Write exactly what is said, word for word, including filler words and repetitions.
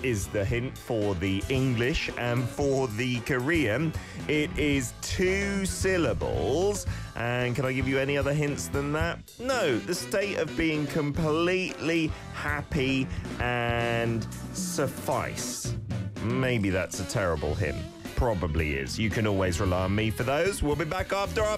is the hint for the English, and for the Korean, it is two syllables. And can I give you any other hints than that? No, the state of being completely happy and suffice. Maybe that's a terrible hint. Probably is. You can always rely on me for those. We'll be back after our